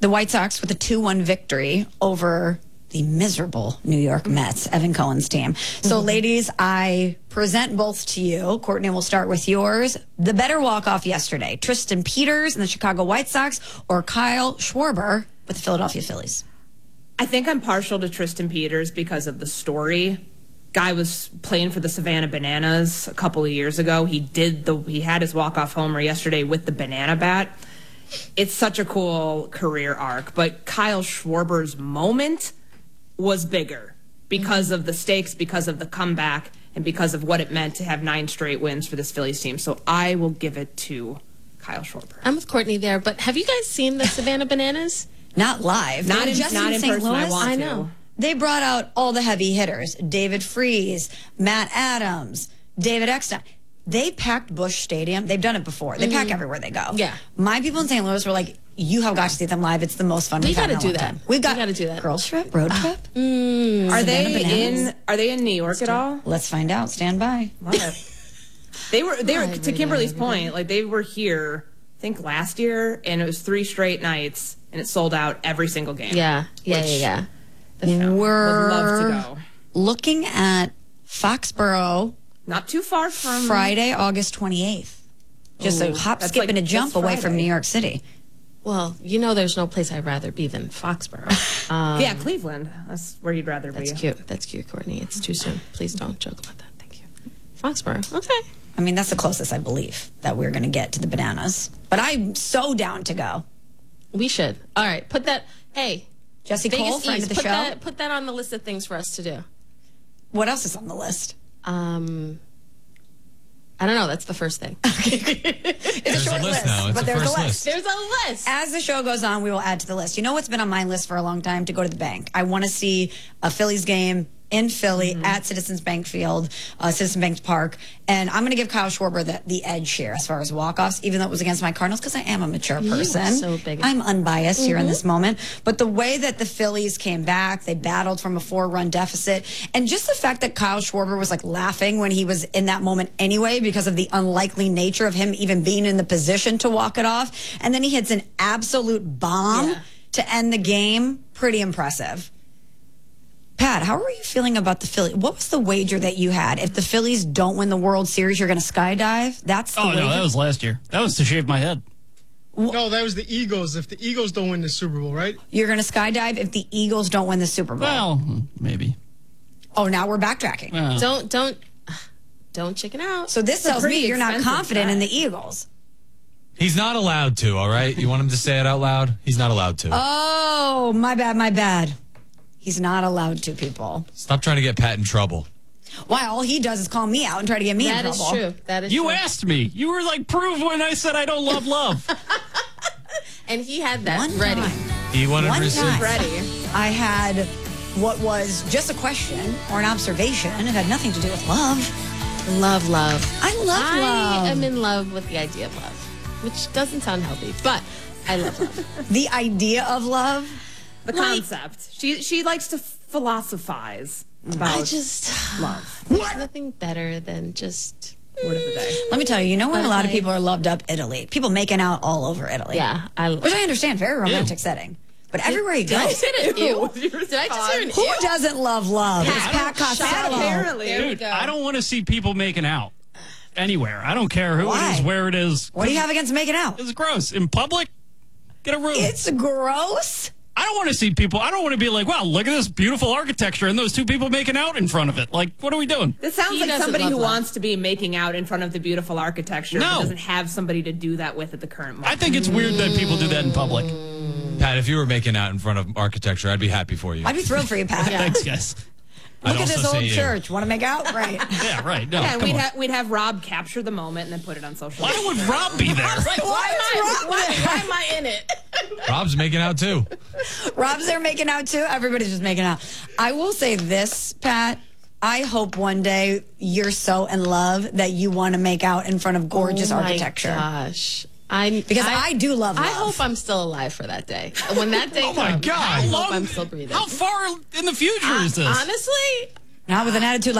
the White Sox with a 2-1 victory over the miserable New York Mets, Evan Cohen's team. So, ladies, I present both to you. Courtney, we'll start with yours. The better walk-off yesterday, Tristan Peters and the Chicago White Sox or Kyle Schwarber with the Philadelphia Phillies? I think I'm partial to Tristan Peters because of the story. Guy was playing for the Savannah Bananas a couple of years ago. He had his walk-off homer yesterday with the banana bat. It's such a cool career arc. But Kyle Schwarber's moment was bigger because of the stakes, because of the comeback, and because of what it meant to have 9 straight wins for this Phillies team. So I will give it to Kyle Schwarber. I'm with Courtney there, but have you guys seen the Savannah Bananas? Not live. Not in St. person. Louis. I want to. I know. They brought out all the heavy hitters. David Freese, Matt Adams, David Eckstein. They packed Busch Stadium. They've done it before. They pack everywhere they go. Yeah. My people in St. Louis were like, you have got to see them live. It's the most fun we've had in a long time. We got to do that. Girls trip, road trip. Are they in New York at all? Let's find out. Stand by. Love it. They were to Kimberly's point, like they were here, I think last year, and it was 3 straight nights, and it sold out every single game. Yeah. We're would love to go. looking at Foxborough, Not too far from Friday, August 28th. Just a hop, that's skip, like and a jump this away from Friday. New York City. Well, there's no place I'd rather be than Foxborough. Yeah, Cleveland. That's where you'd rather That's be. cute. That's cute, Courtney. It's too soon. Please don't joke about that. Thank you. Foxborough. Okay. I mean, that's the closest I believe that we're going to get to the Bananas. But I'm so down to go. We should. All right. Put that. Hey, Jesse Cole, Vegas friend East, of the show. Put that on the list of things for us to do. What else is on the list? I don't know. That's the first thing. It's There's a short a list list, now. It's but a there's first a list. list. There's a list. As the show goes on, we will add to the list. You know what's been on my list for a long time? To go to the bank. I want to see a Phillies game in Philly at Citizens Bank Field, Citizens Bank Park. And I'm going to give Kyle Schwarber the edge here as far as walk-offs, even though it was against my Cardinals, because I am a mature person. so big. I'm unbiased here in this moment. But the way that the Phillies came back, they battled from a 4-run deficit. And just the fact that Kyle Schwarber was like laughing when he was in that moment anyway, because of the unlikely nature of him even being in the position to walk it off. And then he hits an absolute bomb to end the game. Pretty impressive. Pat, how are you feeling about the Phillies? What was the wager that you had? If the Phillies don't win the World Series, you're going to skydive? That's the wager? No, that was last year. That was to shave my head. No, that was the Eagles. If the Eagles don't win the Super Bowl, right? You're going to skydive if the Eagles don't win the Super Bowl? Well, maybe. Oh, now we're backtracking. Don't chicken out. So this tells me pretty you're not expensive confident in bet. the Eagles. He's not allowed to, all right? You want him to say it out loud? He's not allowed to. Oh, my bad. He's not allowed to, people. Stop trying to get Pat in trouble. Why, all he does is call me out and try to get me in That trouble. is true. That is You true. asked me. You were like, prove when I said I don't love love. And he had that One ready. time. He wanted One to receive. time. Ready. I had what was just a question or an observation. It had nothing to do with love. Love. I love I love. am in love with the idea of love, which doesn't sound healthy, but I love love. The idea of love. The concept. She likes to philosophize about love. There's nothing better than just. Word of the day. Let me tell you, where a lot of like- people are loved up Italy. People making out all over Italy. Yeah, Which I understand, very romantic setting. But everywhere you go, Did I just hear an ew? Ew. Did I just hear an who ew? doesn't love love? It's Pat Costello. Apparently. There we Dude, go. I don't want to see people making out anywhere. I don't care who Why? it is, where it is. What do you have against making out? It's gross. In public, get a room. It's gross. I don't want to see people. I don't want to be like, wow, look at this beautiful architecture and those 2 people making out in front of it. Like, what are we doing? This sounds He like doesn't somebody love who love. wants to be making out in front of the beautiful architecture No. but doesn't have somebody to do that with at the current moment. I think it's weird that people do that in public. Pat, if you were making out in front of architecture, I'd be happy for you. I'd be thrilled for you, Pat. Thanks, guys. I'd Look at also this say old you. church. Want to make out? Right. Yeah, right. No, Yeah, and come on. we'd have Rob capture the moment and then put it on social Why media. would Rob be there? Why am I in it? Rob's making out too. Rob's there making out too. Everybody's just making out. I will say this, Pat. I hope one day you're so in love that you want to make out in front of gorgeous architecture. Gosh. Because I do love I love. hope I'm still alive for that day. When that day comes, my God. I How hope long- I'm still breathing. How far in the future is this? Honestly, Not with an attitude